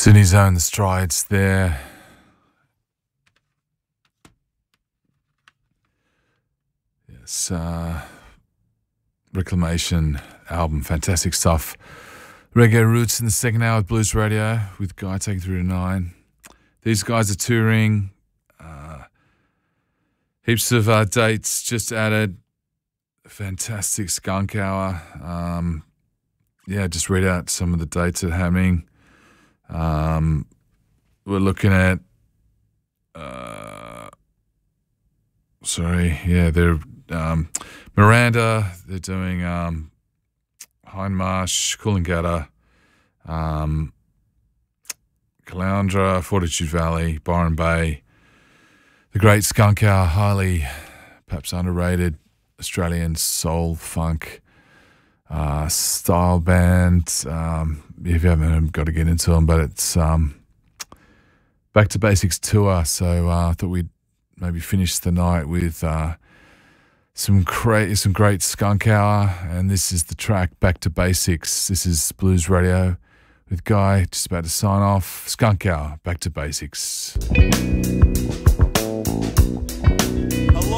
Sydney's Own the Strides there. Yes, Reclamation album, fantastic stuff. Reggae Roots in the second hour of Blues Radio with Guy taking through to 9. These guys are touring. Heaps of dates just added. Fantastic Skunk Hour. Just read out some of the dates that are happening. We're looking at they're Miranda, they're doing Hindmarsh, Coolangatta, Caloundra, Fortitude Valley, Byron Bay, the Great Skunk Hour, highly perhaps underrated Australian soul funk style band. If you haven't heard them, got to get into them, but it's Back to Basics tour, so I thought we'd maybe finish the night with some great Skunk Hour, and this is the track Back to Basics. This is Blues Radio with Guy, just about to sign off. Skunk Hour, Back to Basics.